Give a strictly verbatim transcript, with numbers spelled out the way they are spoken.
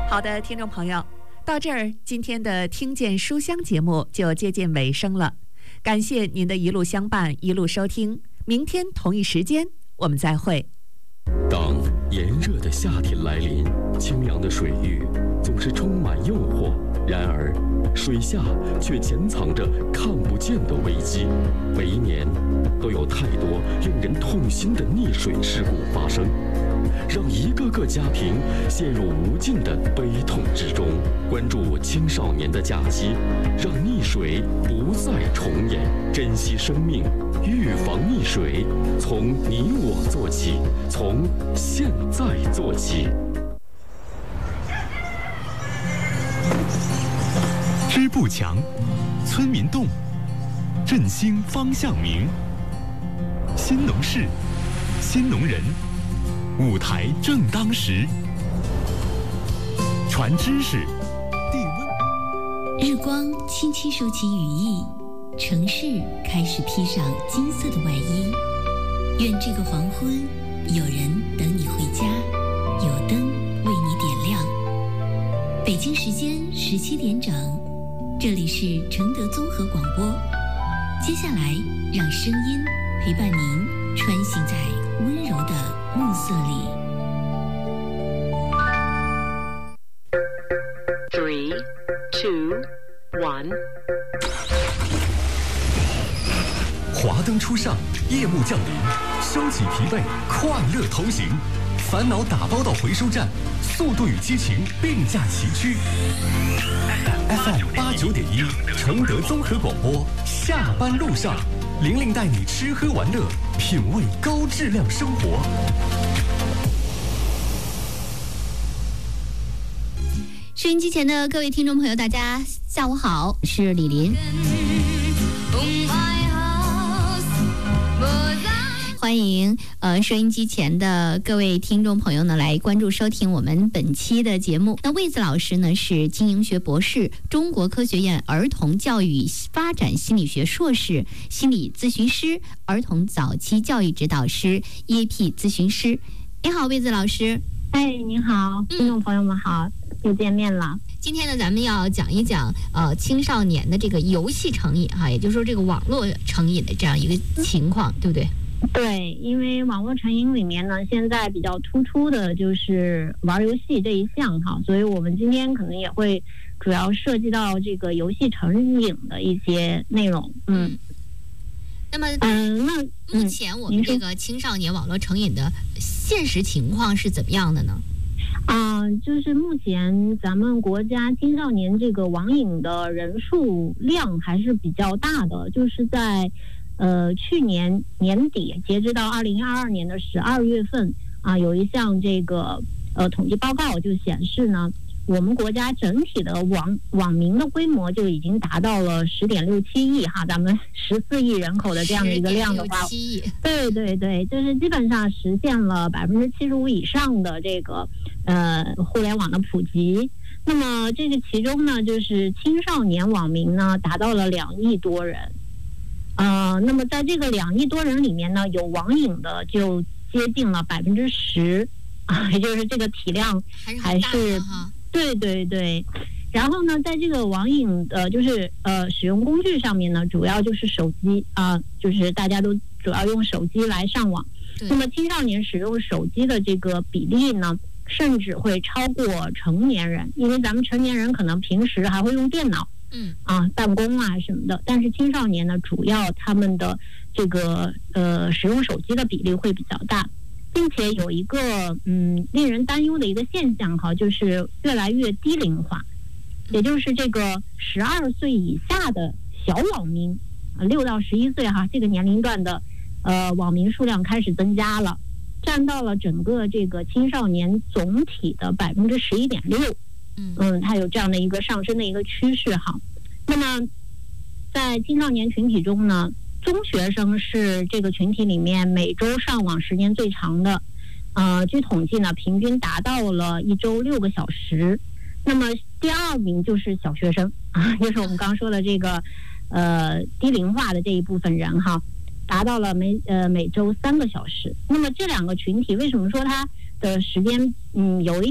好的，听众朋友，到这儿，今天的听见书香节目就接近尾声了。感谢您的一路相伴，一路收听。明天同一时间，我们再会。 当炎热的夏天来临，清凉的水域总是充满诱惑，然而水下却潜藏着看不见的危机。每一年都有太多令人痛心的溺水事故发生，让一个个家庭陷入无尽的悲痛之中。关注青少年的假期，让溺水不再重演，珍惜生命，预防溺水，从你我做起，从现在做起。 支部强，村民动，振兴方向明。新农事，新农人，舞台正当时。传知识，递温。 日光轻轻收起羽翼，城市开始披上金色的外衣。愿这个黄昏，有人等你回家，有灯为你点亮。北京时间十七点整，这里是承德综合广播。接下来，让声音陪伴您穿行在温柔的暮色里。 Three, two, one。 华灯初上，夜幕降临，收起疲惫，快乐同行。烦恼打包到回收站，速度与激情并驾齐驱。F M 八九点一，承德综合广播。下班路上，玲玲带你吃喝玩乐，品味高质量生活。 收音机前的各位听众朋友，大家下午好，是李林。欢迎呃收音机前的各位听众朋友呢来关注收听我们本期的节目。那魏子老师呢是经营学博士，中国科学院儿童教育发展心理学硕士，心理咨询师，儿童早期教育指导师 E A P 咨询师。你好，魏子老师。 哎，你好，听众朋友们好，又见面了。 今天呢，咱们要讲一讲呃青少年的这个游戏成瘾哈，也就是说这个网络成瘾的这样一个情况，对不对？ 对，因为网络成瘾里面呢，现在比较突出的就是玩游戏这一项哈，所以我们今天可能也会主要涉及到这个游戏成瘾的一些内容。嗯， 那么嗯，那目前我们这个青少年网络成瘾的现实情况是怎么样的呢？ 啊、呃，就是目前咱们国家青少年这个网瘾的人数量还是比较大的，就是在。呃，去年年底截止到二零二二年的十二月份啊，有一项这个呃统计报告就显示呢，我们国家整体的网网民的规模就已经达到了十点六七亿哈，咱们十四亿人口的这样的一个量的话，对对对，就是基本上实现了百分之七十五以上的这个呃互联网的普及。那么这个其中呢，就是青少年网民呢达到了两亿多人。呃，那么在这个两亿多人里面呢，有网瘾的就接近了百分之十啊，也就是这个体量还是对对对。然后呢，在这个网瘾的，就是呃使用工具上面呢，主要就是手机啊，就是大家都主要用手机来上网。那么青少年使用手机的这个比例呢，甚至会超过成年人，因为咱们成年人可能平时还会用电脑。嗯啊，办公啊什么的，但是青少年呢，主要他们的这个呃使用手机的比例会比较大，并且有一个嗯令人担忧的一个现象哈，就是越来越低龄化，也就是这个十二岁以下的小网民啊，六到十一岁哈这个年龄段的呃网民数量开始增加了，占到了整个这个青少年总体的百分之十一点六。嗯，它有这样的一个上升的一个趋势哈。那么，在青少年群体中呢，中学生是这个群体里面每周上网时间最长的，呃，据统计呢，平均达到了一周六个小时。那么第二名就是小学生啊，就是我们刚说的这个呃低龄化的这一部分人哈，达到了每呃每周三个小时。那么这两个群体为什么说它的时间嗯有一